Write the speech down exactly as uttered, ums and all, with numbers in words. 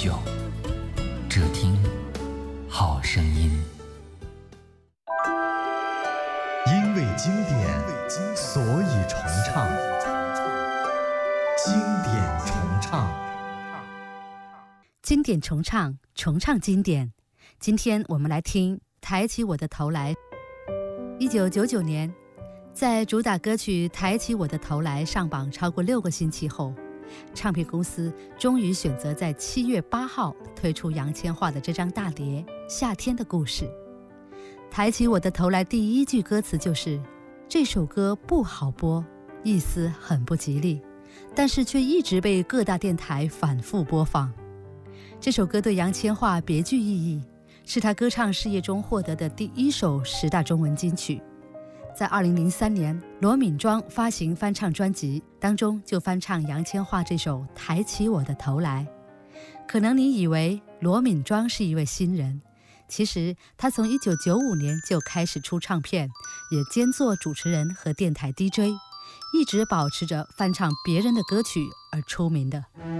久，只听好声音。 因为经典，所以重唱。经典重唱， 经典重唱，重唱经典。今天我们来听《抬起我的头来》。一九九九年，在主打歌曲《抬起我的头来》上榜超过六个星期后，唱片公司终于选择在七月八号推出杨千嬅的这张大碟《夏天的故事》。抬起我的头来第一句歌词就是这首歌不好播，意思很不吉利，但是却一直被各大电台反复播放。这首歌对杨千嬅别具意义，是她歌唱事业中获得的第一首十大中文金曲。在二零零三年，罗敏庄发行翻唱专辑，当中就翻唱杨千嬅这首《抬起我的头来》。可能你以为罗敏庄是一位新人，其实她从一九九五年就开始出唱片，也兼做主持人和电台 D J， 一直保持着翻唱别人的歌曲而出名的。